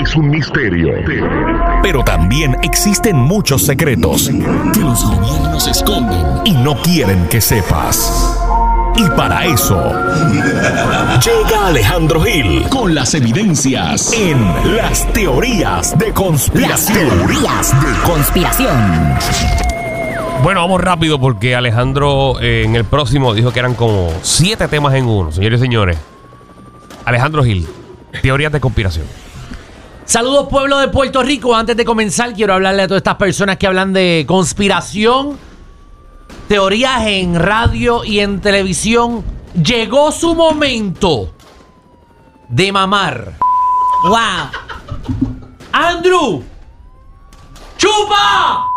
es un misterio. Pero también existen muchos secretos que los gobiernos esconden y no quieren que sepas. Y para eso llega Alejandro Gil con las evidencias en Las Teorías de Conspiración. Las Teorías de Conspiración. Bueno, vamos rápido porque Alejandro en el próximo dijo que eran como 7 temas en uno. Señores y señores, Alejandro Gil, Teorías de Conspiración. Saludos, pueblo de Puerto Rico. Antes de comenzar, quiero hablarle a todas estas personas que hablan de conspiración, teorías en radio y en televisión. Llegó su momento de mamar. ¡Wow! ¡Andrew! ¡Chupa!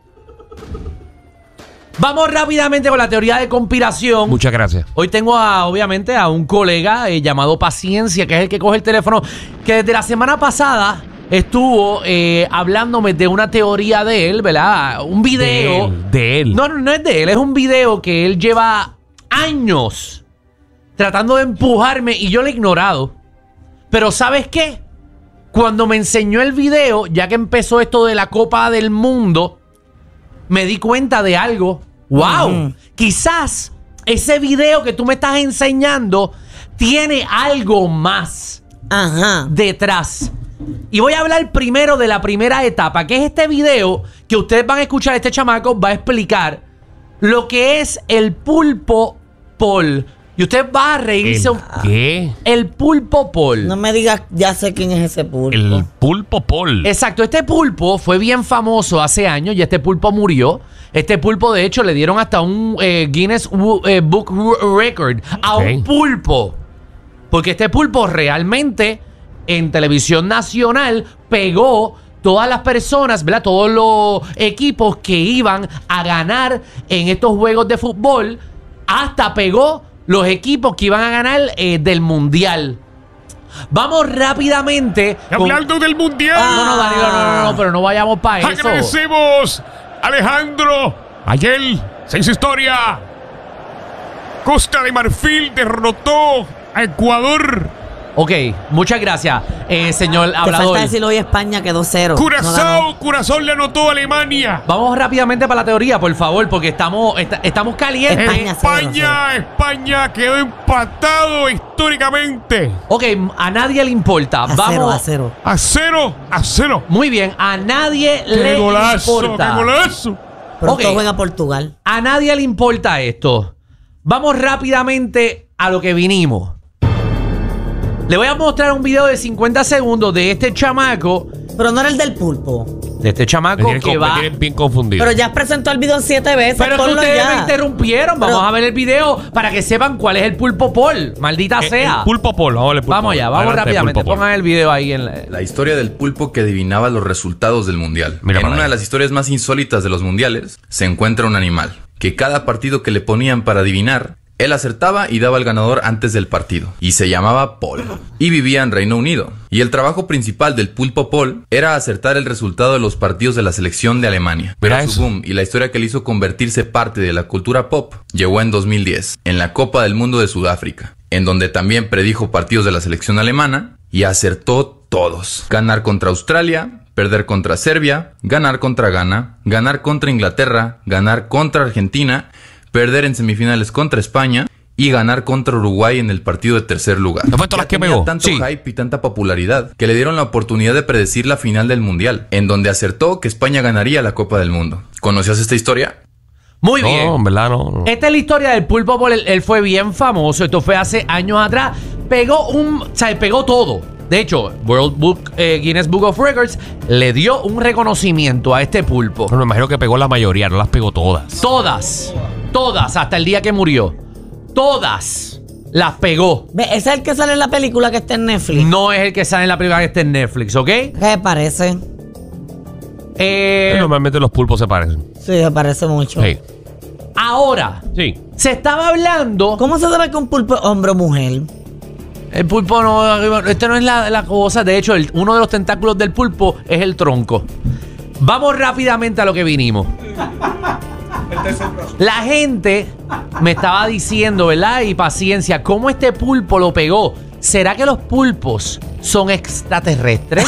Vamos rápidamente con la teoría de conspiración. Muchas gracias. Hoy tengo obviamente a un colega llamado Paciencia, que es el que coge el teléfono, que desde la semana pasada estuvo hablándome de una teoría de él, ¿verdad? Un video. De él. No es de él, es un video que él lleva años tratando de empujarme y yo lo he ignorado. Pero ¿sabes qué? Cuando me enseñó el video, ya que empezó esto de la Copa del Mundo, me di cuenta de algo. ¡Wow! Quizás ese video que tú me estás enseñando tiene algo más detrás. Y voy a hablar primero de la primera etapa, que es este video que ustedes van a escuchar. Este chamaco va a explicar lo que es el pulpo Paul. Y usted va a reírse. ¿Qué? El pulpo Paul. No me digas, ya sé quién es ese pulpo. El pulpo Paul. Exacto, este pulpo fue bien famoso hace años y este pulpo murió. Este pulpo, de hecho, le dieron hasta un Guinness Book Record a un pulpo. Porque este pulpo realmente en televisión nacional pegó todas las personas, ¿verdad? Todos los equipos que iban a ganar en estos juegos de fútbol. Hasta pegó los equipos que iban a ganar del mundial. Vamos rápidamente. Hablando del mundial. No, Danilo, no, pero no vayamos para eso. Agradecemos, Alejandro. Ayer se hizo historia. Costa de Marfil derrotó a Ecuador. Ok, muchas gracias, señor Te hablador. falta decir hoy España quedó 0. Curazao le anotó a Alemania. Vamos rápidamente para la teoría, por favor, porque estamos calientes. España, España quedó empatado históricamente. Ok, a nadie le importa. Vamos a 0. A 0. Muy bien, a nadie ¡Qué le golazo! importa. ¡Qué golazo! Pronto Ok. juega Portugal. A nadie le importa esto. Vamos rápidamente a lo que vinimos. Le voy a mostrar un video de 50 segundos de este chamaco. Pero no era el del pulpo. De este chamaco que va. Me tienen bien confundido. Pero ya presentó el video 7 veces. Pero es que ponlo ustedes ya. me interrumpieron. Vamos a ver el video para que sepan cuál es el pulpo Paul. Maldita sea. El pulpo Paul. Vamos a ver el pulpo Vamos allá, Paul. vamos Adelante, rápidamente. pulpo Paul. Pongan el video ahí en La historia del pulpo que adivinaba los resultados del mundial. Mira En para una allá. de las historias más insólitas de los mundiales, se encuentra un animal que cada partido que le ponían para adivinar, él acertaba y daba al ganador antes del partido. Y se llamaba Paul. Y vivía en Reino Unido. Y el trabajo principal del pulpo Paul era acertar el resultado de los partidos de la selección de Alemania. Pero Mira su eso. boom y la historia que le hizo convertirse parte de la cultura pop llegó en 2010, en la Copa del Mundo de Sudáfrica, en donde también predijo partidos de la selección alemana y acertó todos. Ganar contra Australia, perder contra Serbia, ganar contra Ghana, ganar contra Inglaterra, ganar contra Argentina, perder en semifinales contra España y ganar contra Uruguay en el partido de tercer lugar. ¿No fue todas las que tenía pegó? tanto Sí. hype y tanta popularidad que le dieron la oportunidad de predecir la final del Mundial, en donde acertó que España ganaría la Copa del Mundo. ¿Conocías esta historia? Muy bien. No, en verdad no. Esta es la historia del pulpo Paul. Él fue bien famoso. Esto fue hace años atrás. Pegó todo. De hecho, Guinness Book of Records le dio un reconocimiento a este pulpo. Bueno, me imagino que pegó la mayoría, no las pegó todas. Todas, hasta el día que murió. Todas las pegó. Ve, ese es el que sale en la película que está en Netflix. No es el que sale en la película que está en Netflix, ¿ok? ¿Qué parece? Normalmente los pulpos se parecen. Sí, me parece mucho. Sí. Ahora, Sí. se estaba hablando. ¿Cómo se sabe que un pulpo es hombre o mujer? El pulpo no. Esto no es la cosa. De hecho, uno de los tentáculos del pulpo es el tronco. Vamos rápidamente a lo que vinimos. La gente me estaba diciendo, ¿verdad? Y Paciencia, ¿cómo este pulpo lo pegó? ¿será que los pulpos son extraterrestres?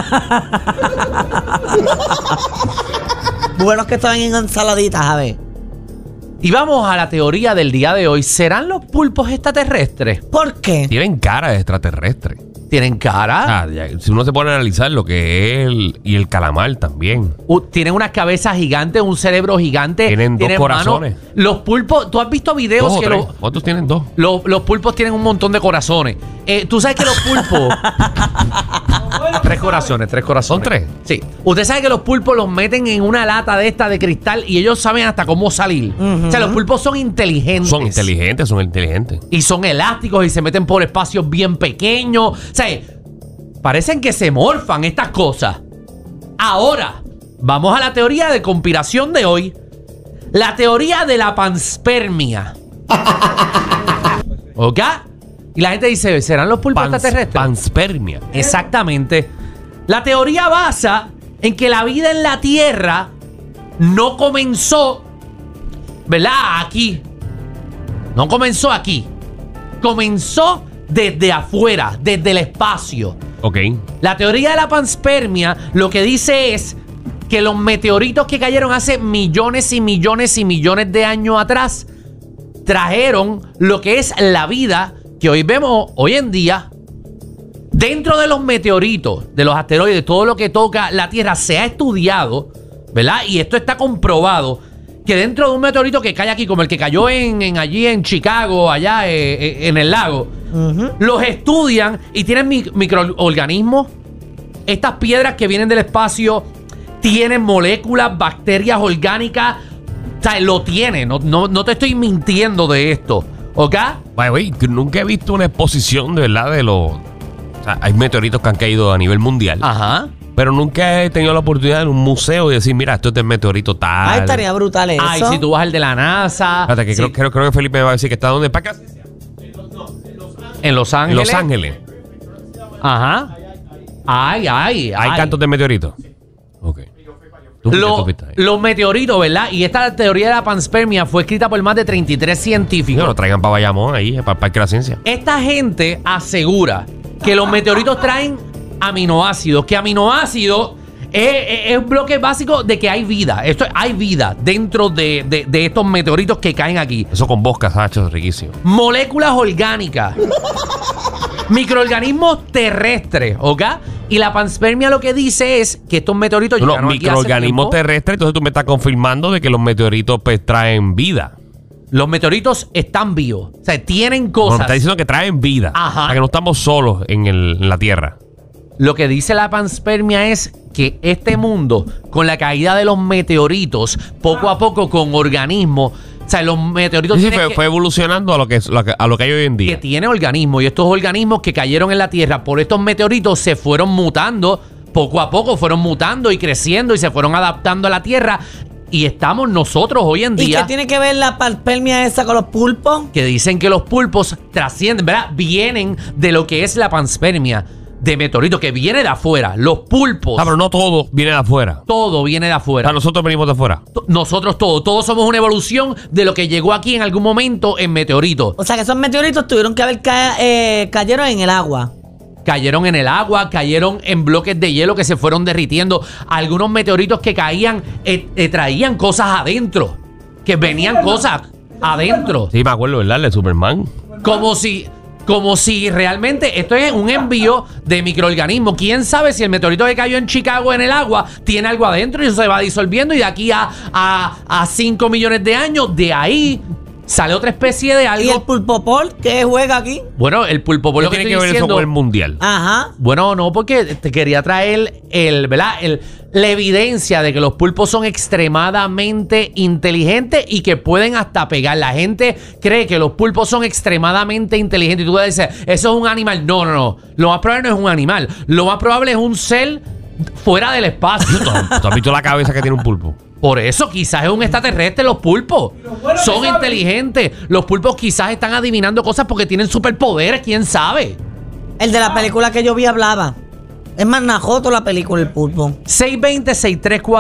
Buenos que estaban en ensaladitas, a ver. Y vamos a la teoría del día de hoy. ¿Serán los pulpos extraterrestres? ¿Por qué? Tienen cara de extraterrestre. ¿Tienen cara? Si uno se pone a analizar lo que es y el calamar también. Tienen unas cabezas gigantes, un cerebro gigante. Tienen dos manos. corazones. Los pulpos, ¿tú has visto videos Dos o que tres. ¿Cuántos tienen? Dos. los pulpos tienen un montón de corazones? Tú sabes que los pulpos... tres corazones. ¿Son tres? Sí. Usted sabe que los pulpos los meten en una lata de esta de cristal y ellos saben hasta cómo salir. O sea, los pulpos son inteligentes. Son inteligentes. Y son elásticos y se meten por espacios bien pequeños. O sea, parecen que se morfan estas cosas. Ahora, vamos a la teoría de conspiración de hoy. La teoría de la panspermia. ¿Ok? Y la gente dice, ¿serán los pulpos extraterrestres? Panspermia. Exactamente. La teoría basa en que la vida en la Tierra no comenzó, ¿verdad? Aquí. No comenzó aquí. Comenzó desde afuera, desde el espacio. Ok. La teoría de la panspermia lo que dice es que los meteoritos que cayeron hace millones y millones y millones de años atrás trajeron lo que es la vida que hoy vemos hoy en día. Dentro de los meteoritos, de los asteroides, todo lo que toca la Tierra se ha estudiado, ¿verdad? Y esto está comprobado, que dentro de un meteorito que cae aquí, como el que cayó allí en Chicago, allá en el lago, los estudian y tienen microorganismos. Estas piedras que vienen del espacio tienen moléculas, bacterias orgánicas. O sea, lo tienen. No te estoy mintiendo de esto. ¿Ok? Güey, nunca he visto una exposición de verdad de los... O sea, hay meteoritos que han caído a nivel mundial. Ajá. Pero nunca he tenido la oportunidad en un museo de decir, mira, esto es del meteorito tal. Ay, estaría brutal eso. Ay, si tú vas al de la NASA. Espérate, que sí. creo que Felipe me va a decir que está donde. ¿Para acá? En Los En Ángeles. Los Ángeles. Ajá. Ay. ¿Hay cantos de meteoritos? Ok. Los meteoritos, ¿verdad? Y esta teoría de la panspermia fue escrita por más de 33 científicos. No, lo traigan para Bayamón ahí, para el Parque de la Ciencia. Esta gente asegura que los meteoritos traen aminoácidos, que aminoácidos es un bloque básico de que hay vida. Hay vida dentro de estos meteoritos que caen aquí. Eso con bosca, Sacho, es riquísimo. Moléculas orgánicas, microorganismos terrestres, ¿ok? Y la panspermia lo que dice es que estos meteoritos No, llegaron aquí hace microorganismos tiempo. terrestres, entonces tú me estás confirmando de que los meteoritos pues traen vida. Los meteoritos están vivos. O sea, tienen Bueno, cosas. me está diciendo que traen vida. Ajá. O sea, que no estamos solos en la Tierra. Lo que dice la panspermia es que este mundo, con la caída de los meteoritos, poco a poco con organismos, o sea, los meteoritos Sí, tienen fue evolucionando a lo que hay hoy en que día. tiene organismos, y estos organismos que cayeron en la Tierra por estos meteoritos se fueron mutando, poco a poco fueron mutando y creciendo y se fueron adaptando a la Tierra. Y estamos nosotros hoy en ¿Y día qué tiene que ver la panspermia esa con los pulpos? que dicen que los pulpos trascienden, ¿verdad? Vienen de lo que es la panspermia de meteorito, que viene de afuera. Los pulpos, Ah, pero no todo viene de afuera. todo viene de O afuera. sea, nosotros venimos de afuera. Nosotros todos somos una evolución de lo que llegó aquí en algún momento en meteorito. O sea, que esos meteoritos tuvieron que haber cayeron en el agua. Cayeron en el agua, cayeron en bloques de hielo que se fueron derritiendo. Algunos meteoritos que caían traían cosas adentro, que venían cosas adentro. Sí, me acuerdo, ¿verdad? De Superman. Como si realmente esto es un envío de microorganismos. ¿Quién sabe si el meteorito que cayó en Chicago en el agua tiene algo adentro y eso se va disolviendo, y de aquí a 5 millones de años, de ahí sale otra especie de ¿Y el algo? pulpopol qué juega aquí? Bueno, el pulpo, por ¿Qué lo que tiene estoy que ver eso diciendo... con el mundial? Ajá. Bueno, no, porque te quería traer ¿verdad? La evidencia de que los pulpos son extremadamente inteligentes y que pueden hasta pegar. La gente cree que los pulpos son extremadamente inteligentes y tú puedes decir, eso es un animal. No. Lo más probable no es un animal. Lo más probable es un ser fuera del espacio. ¿Tú has visto la cabeza que tiene un pulpo? Por eso quizás es un extraterrestre los pulpos. Son inteligentes. Los pulpos quizás están adivinando cosas porque tienen superpoderes, quién sabe. El de la película que yo vi hablaba. Es más najoto la película, el pulpo.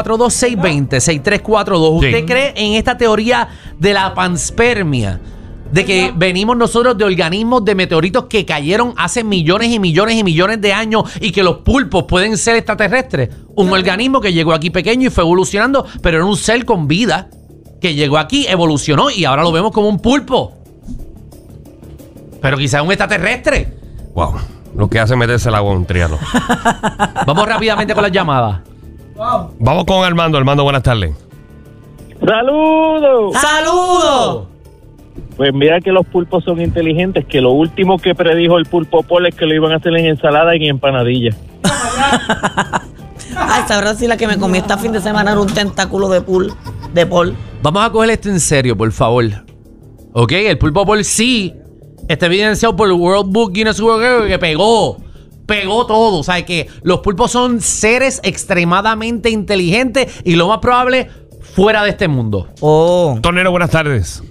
620-6342, 620-6342. ¿Usted Sí. cree en esta teoría de la panspermia? de que venimos nosotros de organismos de meteoritos que cayeron hace millones y millones y millones de años y que los pulpos pueden ser extraterrestres. Un organismo que llegó aquí pequeño y fue evolucionando, pero era un ser con vida que llegó aquí, evolucionó y ahora lo vemos como un pulpo. Pero quizás un extraterrestre. Wow. Lo que hace meterse el agua en un triano. Vamos rápidamente con las llamadas. Vamos con Armando. Armando, buenas tardes. ¡Saludos! ¡Saludos! Pues mira que los pulpos son inteligentes, que lo último que predijo el pulpo Paul es que lo iban a hacer en ensalada y en empanadilla. Ay, sabrás si la que me comí este fin de semana era un tentáculo de Paul. Vamos a coger esto en serio, por favor. Ok, el pulpo Paul sí está evidenciado por el World Book Guinness World Record que pegó todo. O sea, que los pulpos son seres extremadamente inteligentes y lo más probable fuera de este mundo. Oh. Tornero, buenas tardes.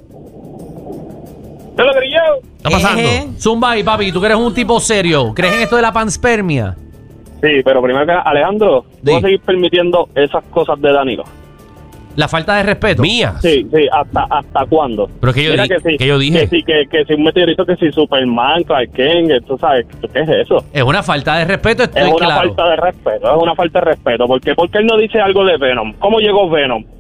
¡Te lo grillé! ¿Qué está pasando? Zumba y papi, tú que eres un tipo serio, ¿crees en esto de la panspermia? Sí, pero primero que Alejandro, Sí. ¿tú vas a seguir permitiendo esas cosas de Danilo? La falta de respeto. Mías. Sí, ¿hasta cuándo? Pero que yo, Mira que yo dije. Que si un meteorito, que si Superman, Clark Kent, tú sabes, ¿qué es eso? Es una falta de respeto, estoy Es una claro. falta de respeto, es una falta de respeto. ¿Por qué él no dice algo de Venom? ¿Cómo llegó Venom?